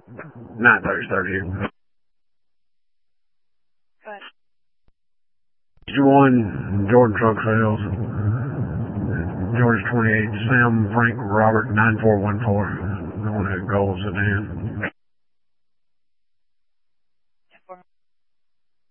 9:30. But 61, Jordan Truck Sales. Georgia 28, Sam, Frank, Robert, 9414. The one who goes at the end.